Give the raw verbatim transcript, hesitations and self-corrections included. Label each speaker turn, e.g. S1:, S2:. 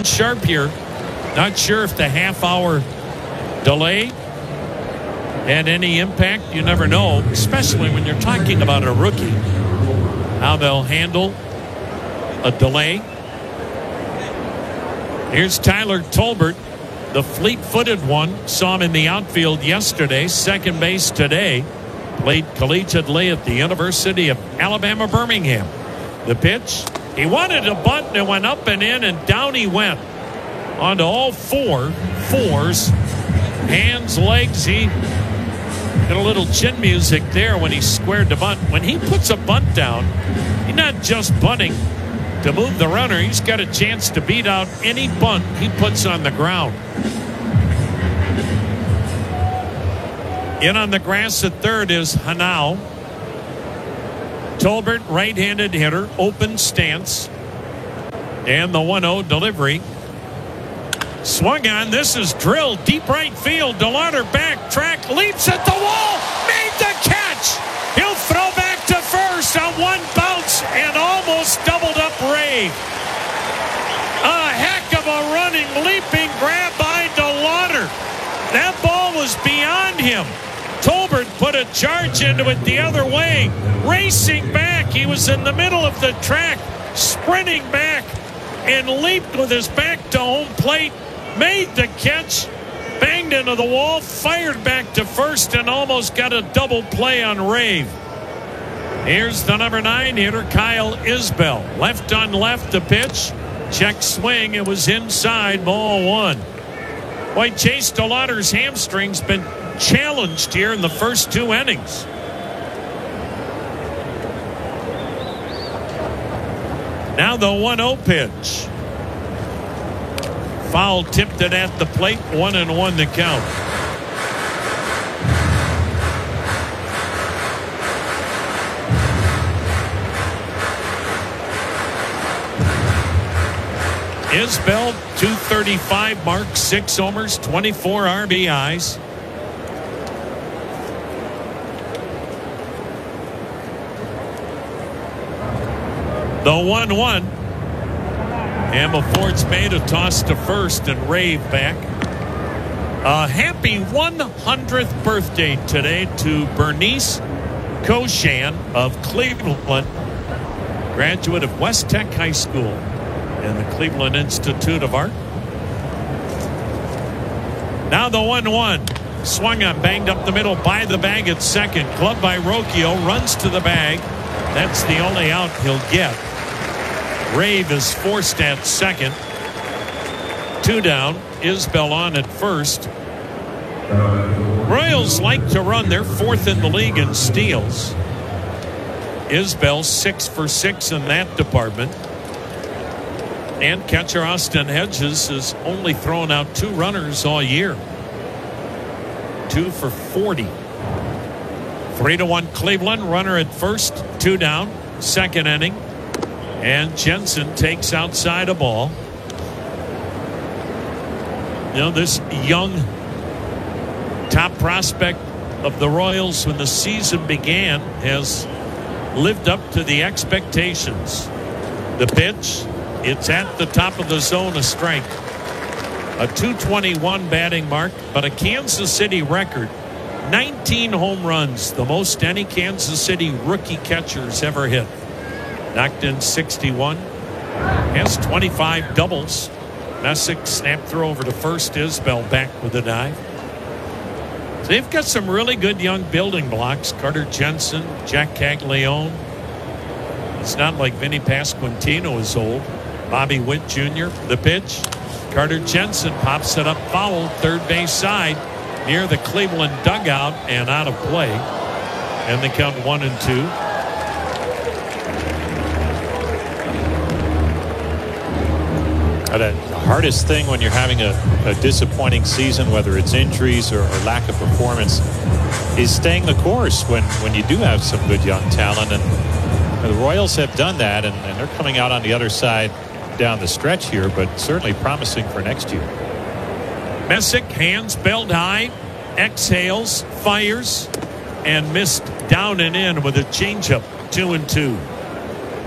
S1: coming sharp here. Not sure if the half-hour delay had any impact. You never know, especially when you're talking about a rookie, how they'll handle a delay. Here's Tyler Tolbert, the fleet-footed one. Saw him in the outfield yesterday, second base today. Played collegiately at the University of Alabama, Birmingham. The pitch, he wanted a bunt, and it went up and in, and down he went. Onto all four fours, hands, legs. He got a little chin music there when he squared the bunt. When he puts a bunt down, he's not just bunting to move the runner. He's got a chance to beat out any bunt he puts on the ground. In on the grass at third is Hanau. Tolbert, right-handed hitter, open stance. And the one oh delivery. Swung on. This is drilled deep right field. DeLauder back track, leaps at the wall, made the catch. He'll throw back to first on one bounce and almost doubled up Ray. A heck of a running, leaping grab by DeLauder. That ball was beyond him. Tolbert put a charge into it the other way, racing back. He was in the middle of the track, sprinting back, and leaped with his back to home plate, made the catch, banged into the wall, fired back to first, and almost got a double play on Rave. Here's the number nine hitter, Kyle Isbell. Left on left, the pitch. Check swing. It was inside, ball one. Boy, Chase DeLauder's hamstring's been challenged here in the first two innings. Now the one oh pitch. Foul tipped it at the plate. One and one to count. Isbell, two thirty-five mark, six homers, twenty-four R B Is. The one one. Emma Ford's made a toss to first and Rave back. A happy one hundredth birthday today to Bernice Koshan of Cleveland, graduate of West Tech High School and the Cleveland Institute of Art. Now the one one. Swung on, banged up the middle by the bag at second. Clubbed by Rocchio, runs to the bag. That's the only out he'll get. Rave is forced at second. Two down. Isbell on at first. Royals like to run. They're fourth in the league in steals. Isbell six for six in that department. And catcher Austin Hedges has only thrown out two runners all year. Two for forty. Three to one Cleveland. Runner at first. Two down. Second inning. And Jensen takes outside a ball. You know, this young top prospect of the Royals when the season began has lived up to the expectations. The pitch, it's at the top of the zone, a strike. A two twenty-one batting mark, but a Kansas City record. nineteen home runs, the most any Kansas City rookie catchers ever hit. Knocked in sixty-one. Has twenty-five doubles. Messick snap throw over to first. Isbell back with a dive. So they've got some really good young building blocks. Carter Jensen, Jack Caglione. It's not like Vinny Pasquantino is old. Bobby Witt Junior The pitch. Carter Jensen pops it up foul, third base side, near the Cleveland dugout and out of play. And they count one and two.
S2: The hardest thing when you're having a, a disappointing season, whether it's injuries or, or lack of performance, is staying the course when, when you do have some good young talent. And the Royals have done that, and, and they're coming out on the other side down the stretch here, but certainly promising for next year.
S1: Messick, hands belt high, exhales, fires, and missed down and in with a changeup. Two and two.